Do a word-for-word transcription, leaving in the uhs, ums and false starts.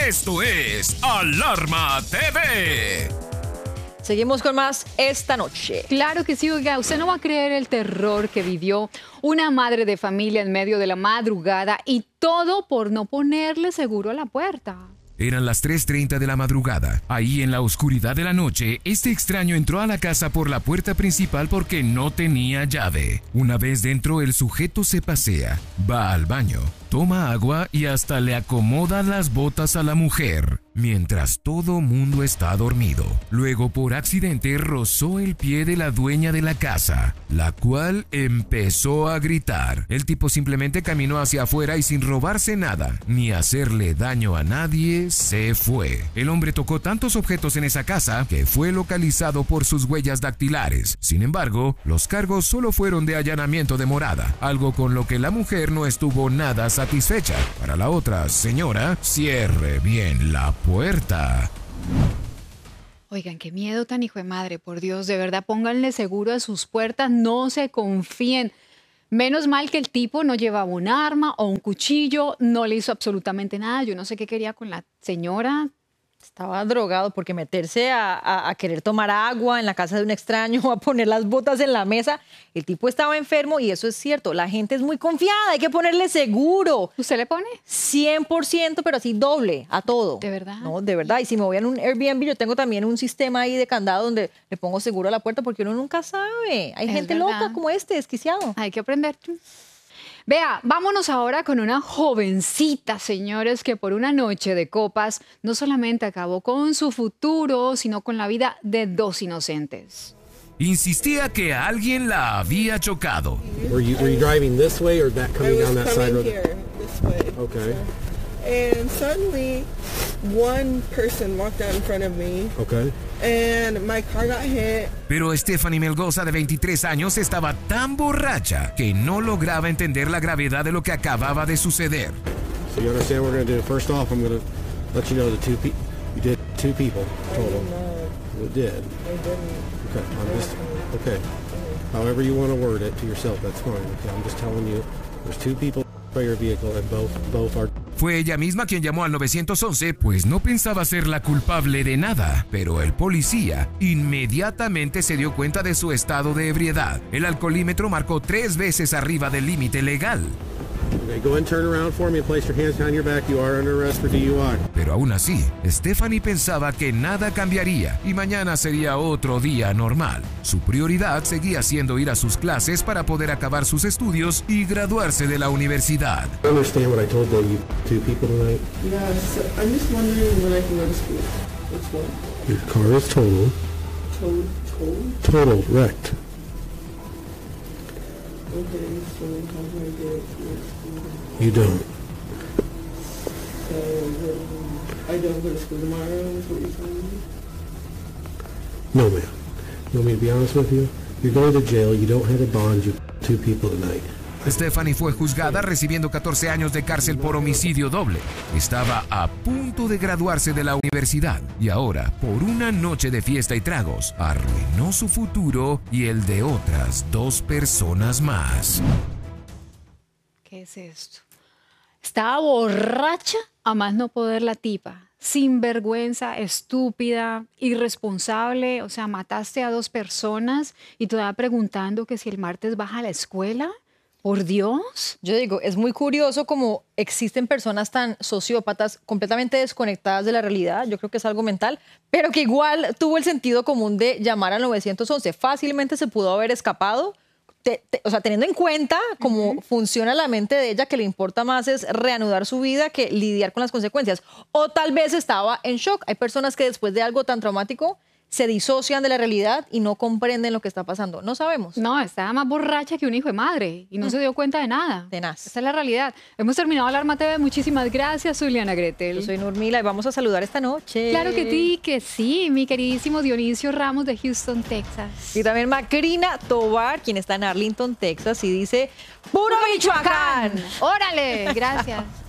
Esto es Alarma T V. Seguimos con más esta noche. Claro que sí, oiga, usted no va a creer el terror que vivió una madre de familia en medio de la madrugada y todo por no ponerle seguro a la puerta. Eran las tres treinta de la madrugada. Ahí en la oscuridad de la noche, este extraño entró a la casa por la puerta principal porque no tenía llave. Una vez dentro, el sujeto se pasea, va al baño, toma agua y hasta le acomoda las botas a la mujer, mientras todo mundo está dormido. Luego, por accidente, rozó el pie de la dueña de la casa, la cual empezó a gritar. El tipo simplemente caminó hacia afuera y sin robarse nada, ni hacerle daño a nadie, se fue. El hombre tocó tantos objetos en esa casa que fue localizado por sus huellas dactilares. Sin embargo, los cargos solo fueron de allanamiento de morada, algo con lo que la mujer no estuvo nada satisfecha. Para la otra señora, cierre bien la puerta. Oigan, qué miedo tan hijo de madre, por Dios, de verdad, pónganle seguro a sus puertas, no se confíen. Menos mal que el tipo no llevaba un arma o un cuchillo, no le hizo absolutamente nada. Yo no sé qué quería con la señora. Estaba drogado porque meterse a, a, a querer tomar agua en la casa de un extraño o a poner las botas en la mesa. El tipo estaba enfermo y eso es cierto. La gente es muy confiada, hay que ponerle seguro. ¿Usted le pone? cien por ciento, pero así doble a todo. ¿De verdad? No, de verdad. Y si me voy a un Airbnb, yo tengo también un sistema ahí de candado donde le pongo seguro a la puerta porque uno nunca sabe. Hay Es gente verdad. loca como este, desquiciado. Hay que aprender. Vea, vámonos ahora con una jovencita, señores, que por una noche de copas no solamente acabó con su futuro, sino con la vida de dos inocentes. Insistía que alguien la había chocado. Were you, were you driving this way or that I coming was down that side coming road? here, this way. Okay. And suddenly, one person walked out in front of me, Okay. and my car got hit. Pero Stephanie Melgoza, de veintitrés años, estaba tan borracha que no lograba entender la gravedad de lo que acababa de suceder. So you understand what we're going to do? First off, I'm going to let you know the two people. You did two people total. No, You did. I didn't. Okay. I'm just okay. However you want to word it to yourself, that's fine. Okay. I'm just telling you, there's two people by your vehicle, and both both are. Fue ella misma quien llamó al nueve once, pues no pensaba ser la culpable de nada. Pero el policía inmediatamente se dio cuenta de su estado de ebriedad. El alcoholímetro marcó tres veces arriba del límite legal. Okay. Go ahead and turn around for me and place your hands behind your back. You are under arrest for D U I. Pero aún así, Stephanie pensaba que nada cambiaría y mañana sería otro día normal. Su prioridad seguía siendo ir a sus clases para poder acabar sus estudios y graduarse de la universidad. I understand what I told you. You two people tonight. Yeah, so I'm just wondering when I can go to school. What's what? Your car is total. Told, told? Total wrecked. Okay, so how do I get to school? You don't. So, um, I don't go to school tomorrow, is what you're telling me? No, ma'am. You want me to be honest with you? You're going to jail. You don't have a bond. You two people tonight. Stephanie fue juzgada recibiendo catorce años de cárcel por homicidio doble. Estaba a punto de graduarse de la universidad y ahora, por una noche de fiesta y tragos, arruinó su futuro y el de otras dos personas más. ¿Qué es esto? Estaba borracha a más no poder la tipa. Sinvergüenza, estúpida, irresponsable. O sea, mataste a dos personas y todavía preguntando que si el martes vas a la escuela. ¿Por Dios? Yo digo, es muy curioso cómo existen personas tan sociópatas, completamente desconectadas de la realidad, yo creo que es algo mental, pero que igual tuvo el sentido común de llamar al nueve once. Fácilmente se pudo haber escapado, te, te, o sea, teniendo en cuenta cómo uh-huh. funciona la mente de ella, que le importa más es reanudar su vida que lidiar con las consecuencias. O tal vez estaba en shock. Hay personas que después de algo tan traumático se disocian de la realidad y no comprenden lo que está pasando. No sabemos. No, estaba más borracha que un hijo de madre y no mm. se dio cuenta de nada. Tenaz. Esa es la realidad. Hemos terminado Alarma T V. Muchísimas gracias, Zuliana Gretel. Yo soy Nurmila y vamos a saludar esta noche. Claro que sí, que sí. Mi queridísimo Dionisio Ramos de Houston, Texas. Y también Macrina Tobar, quien está en Arlington, Texas, y dice ¡Puro Michoacán! ¡Órale! Gracias.